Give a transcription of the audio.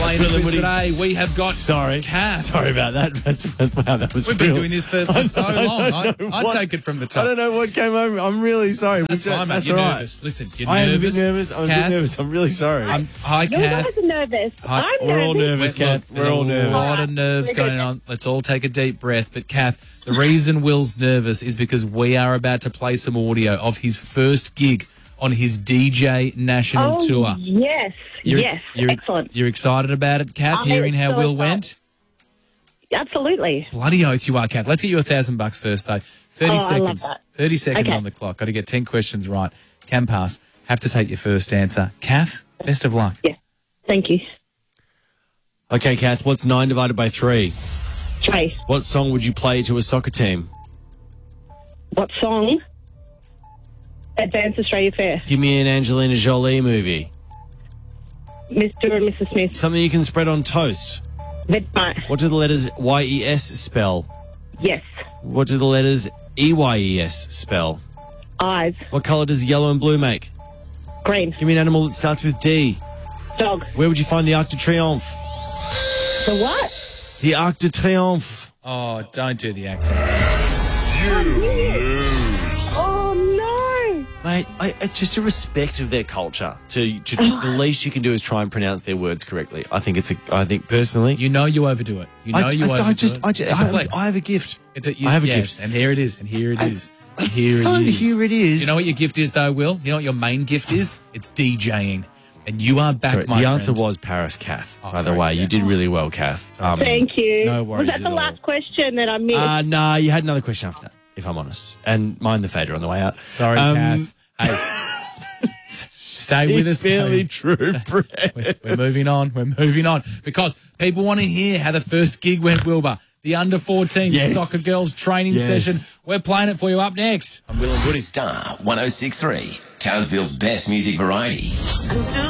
playing the quiz today. We have got Kath. Sorry about that. Wow, that was We've been doing this for so long. I take it from the top. I don't know what came over. I'm really sorry. That's fine, mate. That's You're all right. nervous. Listen, you're I am a nervous. bit nervous. I'm a bit nervous. I'm really sorry. Hi, You Kath. guys are nervous. Hi. I'm We're all nervous, Kath. There's We're all a nervous. lot of nerves going on. Let's all take a deep breath. But, Kath, the reason Will's nervous is because we are about to play some audio of his first gig on his DJ national tour. Yes, excellent. You're excited about it, Kath, hearing how so Will excited. went? Absolutely. Bloody oath you are, Kath. Let's get you $1,000 first, though. 30 I seconds. love that. 30 seconds Okay. on the clock. Got to get 10 questions right. Can pass. Have to take your first answer. Kath, best of luck. Yeah. Thank you. Okay, Kath, what's 9 divided by 3? 3. What song would you play to a soccer team? What song? Advanced Australia Fair. Give me an Angelina Jolie movie. Mr. and Mrs. Smith. Something you can spread on toast. Vegemite. What do the letters Y-E-S spell? Yes. What do the letters E-Y-E-S spell? Eyes. What colour does yellow and blue make? Green. Give me an animal that starts with D. Dog. Where would you find the Arc de Triomphe? The what? The Arc de Triomphe. Oh, don't do the accent. Oh, no. Mate, it's just a respect of their culture. The least you can do is try and pronounce their words correctly. I think personally, You know you overdo it. You know you overdo it. It's a flex. I have a gift. I have a gift. And here it is. And here it is. And Here it is. You know what your gift is, though, Will? You know what your main gift is? It's DJing. And you are back, Sorry, my the friend. answer was Paris, Kath. Oh, by the sorry, way, yeah. you did really well, Kath. Thank you. No worries Was that the at all. last question that I missed? Nah, you had another question after that, if I'm honest. And mind the fader on the way out. Sorry, Kath. Hey, stay with us. Fairly mate. true, Brett. We're moving on. We're moving on. Because people want to hear how the first gig went, Wilbur. The under-14 Yes. soccer girls training Yes. session. We're playing it for you up next. I'm Will and Goody. Star 106.3, Townsville's best music variety.